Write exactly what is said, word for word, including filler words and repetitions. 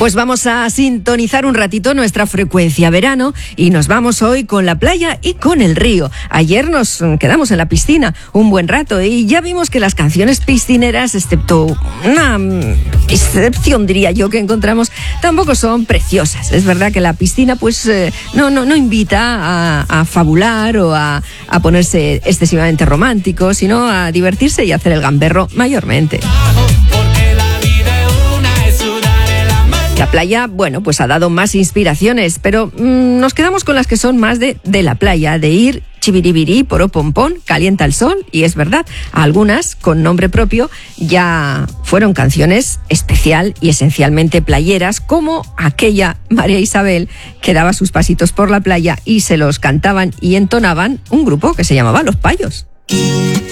Pues vamos a sintonizar un ratito nuestra frecuencia verano y nos vamos hoy con la playa y con el río. Ayer nos quedamos en la piscina un buen rato y ya vimos que las canciones piscineras, excepto una excepción diría yo que encontramos, tampoco son preciosas. Es verdad que la piscina pues eh, no, no, no invita a, a fabular o a, a ponerse excesivamente romántico, sino a divertirse y hacer el gamberro mayormente. La playa, bueno, pues ha dado más inspiraciones, pero mmm, nos quedamos con las que son más de, de la playa, de ir chibiribirí, poro pompón, calienta el sol, y es verdad, algunas con nombre propio ya fueron canciones especial y esencialmente playeras, como aquella María Isabel que daba sus pasitos por la playa y se los cantaban y entonaban un grupo que se llamaba Los Payos.